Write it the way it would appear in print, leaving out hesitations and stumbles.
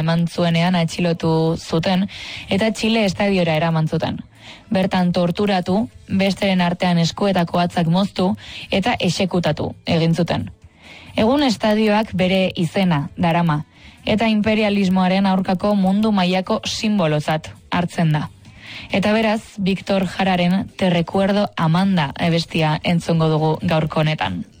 eman zuenean atxilotu zuten eta Txile estadiora eraman zuten. Bertan torturatu, besteren artean eskuetako hatzak moztu eta exekutatu egin zuten. Egun estadioak bere izena darama eta imperialismoaren aurkako mundu mailako sinbolozat hartzen da. Eta beraz, Victor Jararen Te recuerdo Amanda abestia entzungo dugu gaurko honetan.